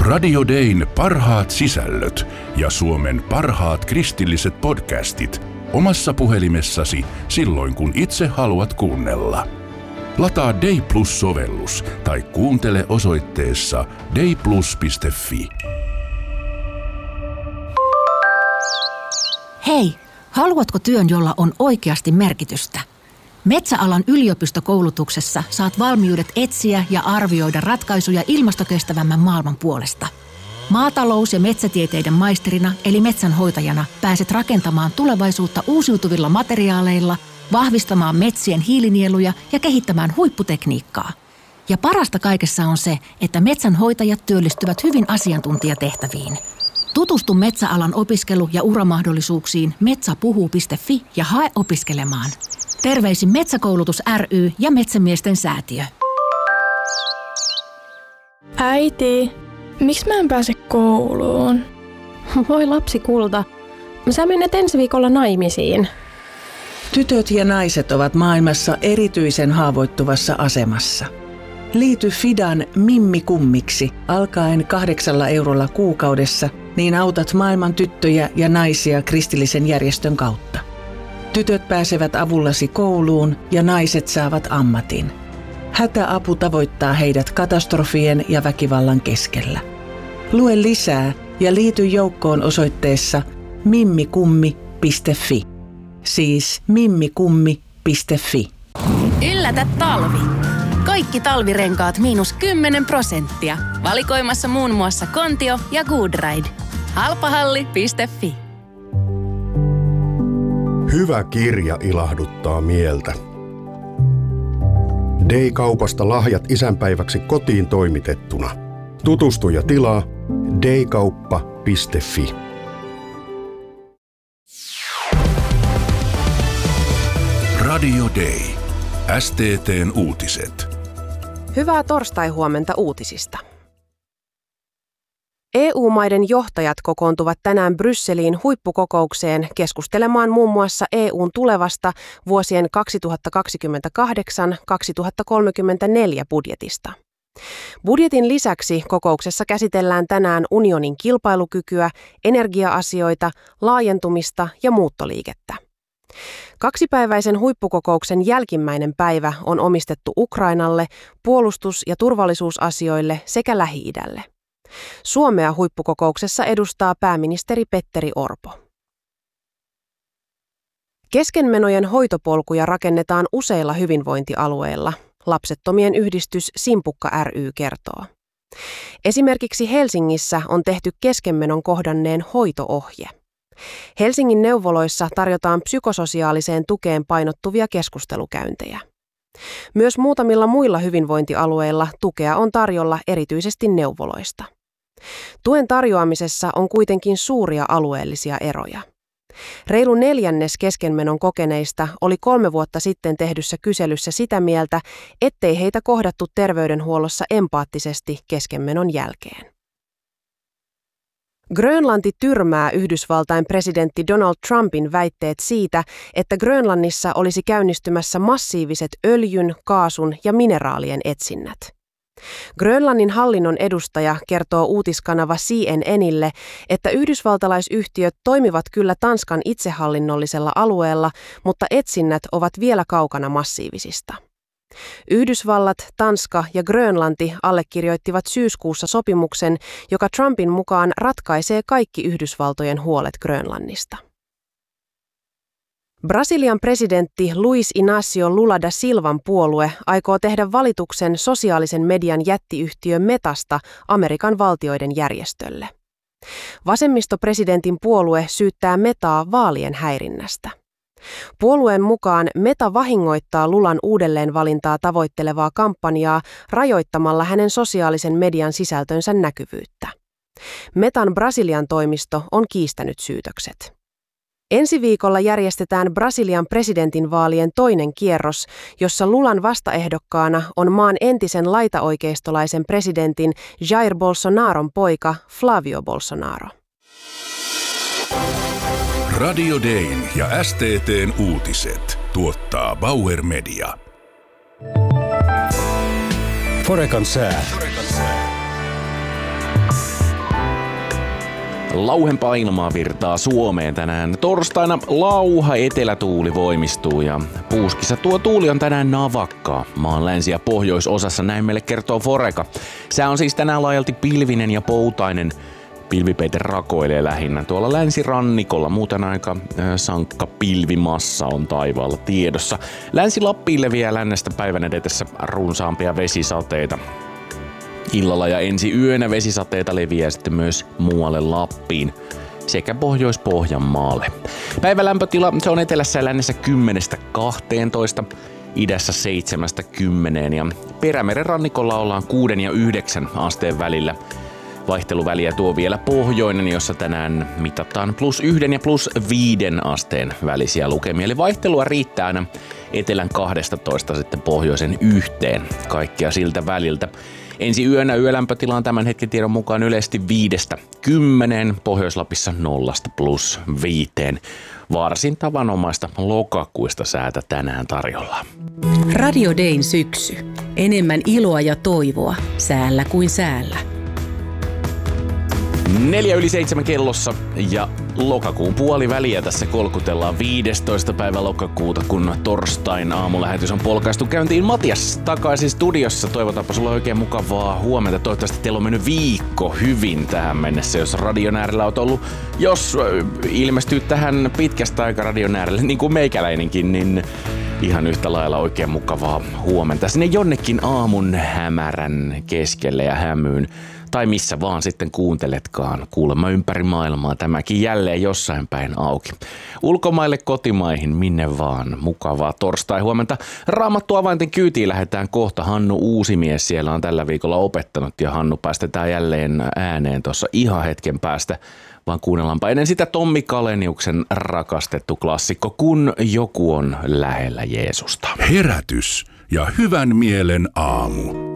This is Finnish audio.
Radio Dayn parhaat sisällöt ja Suomen parhaat kristilliset podcastit omassa puhelimessasi silloin, kun itse haluat kuunnella. Lataa Day Plus-sovellus tai kuuntele osoitteessa dayplus.fi. Hei, haluatko työn, jolla on oikeasti merkitystä? Metsäalan yliopistokoulutuksessa saat valmiudet etsiä ja arvioida ratkaisuja ilmastokestävämmän maailman puolesta. Maatalous- ja metsätieteiden maisterina eli metsänhoitajana pääset rakentamaan tulevaisuutta uusiutuvilla materiaaleilla, vahvistamaan metsien hiilinieluja ja kehittämään huipputekniikkaa. Ja parasta kaikessa on se, että metsänhoitajat työllistyvät hyvin asiantuntijatehtäviin. Tutustu metsäalan opiskelu- ja uramahdollisuuksiin metsäpuhuu.fi ja hae opiskelemaan. Terveisin Metsäkoulutus ry ja Metsämiesten säätiö. Äiti, miksi mä en pääse kouluun? Voi lapsi kulta, sä menet ensi viikolla naimisiin. Tytöt ja naiset ovat maailmassa erityisen haavoittuvassa asemassa. Liity Fidan Mimmi-kummiksi alkaen 8 eurolla kuukaudessa, niin autat maailman tyttöjä ja naisia kristillisen järjestön kautta. Tytöt pääsevät avullasi kouluun ja naiset saavat ammatin. Hätäapu tavoittaa heidät katastrofien ja väkivallan keskellä. Lue lisää ja liity joukkoon osoitteessa mimmikummi.fi. Siis mimmikummi.fi. Yllätä talvi! Kaikki talvirenkaat -10%. Valikoimassa muun muassa Kontio ja Goodride. Halpahalli.fi. Hyvä kirja ilahduttaa mieltä. Day-kaupasta lahjat isänpäiväksi kotiin toimitettuna. Tutustu ja tilaa daykauppa.fi. Radio Day. STT:n uutiset. Hyvää torstai-huomenta uutisista. EU-maiden johtajat kokoontuvat tänään Brysseliin huippukokoukseen keskustelemaan muun muassa EU:n tulevasta vuosien 2028-2034 budjetista. Budjetin lisäksi kokouksessa käsitellään tänään unionin kilpailukykyä, energia-asioita, laajentumista ja muuttoliikettä. Kaksipäiväisen huippukokouksen jälkimmäinen päivä on omistettu Ukrainalle, puolustus- ja turvallisuusasioille sekä Lähi-idälle. Suomea huippukokouksessa edustaa pääministeri Petteri Orpo. Keskenmenojen hoitopolkuja rakennetaan useilla hyvinvointialueilla, Lapsettomien yhdistys Simpukka ry kertoo. Esimerkiksi Helsingissä on tehty keskenmenon kohdanneen hoito-ohje. Helsingin neuvoloissa tarjotaan psykososiaaliseen tukeen painottuvia keskustelukäyntejä. Myös muutamilla muilla hyvinvointialueilla tukea on tarjolla erityisesti neuvoloista. Tuen tarjoamisessa on kuitenkin suuria alueellisia eroja. Reilu 1/4 keskenmenon kokeneista oli 3 vuotta sitten tehdyssä kyselyssä sitä mieltä, ettei heitä kohdattu terveydenhuollossa empaattisesti keskenmenon jälkeen. Grönlanti tyrmää Yhdysvaltain presidentti Donald Trumpin väitteet siitä, että Grönlannissa olisi käynnistymässä massiiviset öljyn, kaasun ja mineraalien etsinnät. Grönlannin hallinnon edustaja kertoo uutiskanava CNNille, että yhdysvaltalaisyhtiöt toimivat kyllä Tanskan itsehallinnollisella alueella, mutta etsinnät ovat vielä kaukana massiivisista. Yhdysvallat, Tanska ja Grönlanti allekirjoittivat syyskuussa sopimuksen, joka Trumpin mukaan ratkaisee kaikki Yhdysvaltojen huolet Grönlannista. Brasilian presidentti Luiz Inácio Lula da Silvan puolue aikoo tehdä valituksen sosiaalisen median jättiyhtiö Metasta Amerikan valtioiden järjestölle. Vasemmistopresidentin puolue syyttää Metaa vaalien häirinnästä. Puolueen mukaan Meta vahingoittaa Lulan uudelleenvalintaa tavoittelevaa kampanjaa rajoittamalla hänen sosiaalisen median sisältönsä näkyvyyttä. Metan Brasilian toimisto on kiistänyt syytökset. Ensi viikolla järjestetään Brasilian presidentinvaalien toinen kierros, jossa Lulan vastaehdokkaana on maan entisen laitaoikeistolaisen presidentin Jair Bolsonaron poika Flavio Bolsonaro. Radio Dayn ja STT:n uutiset tuottaa Bauer Media. Forecan sää. Lauhempaa ilmaa virtaa Suomeen tänään. Torstaina lauha etelätuuli voimistuu ja Puuskissa tuo tuuli on tänään navakkaa. Maan länsi- ja pohjoisosassa näin meille kertoo Foreka. Sää on siis tänään laajalti pilvinen ja poutainen. Pilvipeite rakoilee lähinnä tuolla länsirannikolla. Muuten aika sankka pilvimassa on taivaalla tiedossa. Länsi-Lappiin leviää lännestä päivän edetessä runsaampia vesisateita. Illalla ja ensi yönä vesisateita leviää sitten myös muualle Lappiin sekä Pohjois-Pohjanmaalle. Päivän lämpötila se on etelässä ja lännessä 10–12, idässä 7–10 ja Perämeren rannikolla ollaan 6 ja 9 asteen välillä. Vaihteluväliä tuo vielä pohjoinen, jossa tänään mitataan +1 ja +5 asteen välisiä lukemia. Eli vaihtelua riittää aina etelän 12 sitten pohjoisen 1, kaikkea siltä väliltä. Ensi yönä yölämpötila on tämän hetken tiedon mukaan yleisesti 5–10, Pohjois-Lapissa 0–+5. Varsin tavanomaista lokakuista säätä tänään tarjolla. Radio Dayn syksy. Enemmän iloa ja toivoa säällä kuin säällä. 6:04 kellossa ja lokakuun puoliväliä tässä kolkutellaan 15. päivä lokakuuta, kun torstain aamulähetys on polkaistu käyntiin. Matias takaisin studiossa. Toivotaanpa sulla oikein mukavaa huomenta. Toivottavasti teillä on mennyt viikko hyvin tähän mennessä, jos radion äärellä olet ollut. Jos ilmestyy tähän pitkästä aikaa radion äärelle, niin kuin meikäläinenkin, niin ihan yhtä lailla oikein mukavaa huomenta. Sinne jonnekin aamun hämärän keskelle ja hämyyn. Tai missä vaan sitten kuunteletkaan. Kuulemma ympäri maailmaa tämäkin jälleen jossain päin auki. Ulkomaille, kotimaihin, minne vaan. Mukavaa torstai-huomenta. Raamattu avainten kyytiin lähdetään kohta. Hannu Uusimies siellä on tällä viikolla opettanut ja Hannu päästetään jälleen ääneen tuossa ihan hetken päästä. Vaan kuunnellaanpa ennen sitä Tommi Kaleniuksen rakastettu klassikko, Kun joku on lähellä Jeesusta. Herätys ja hyvän mielen aamu.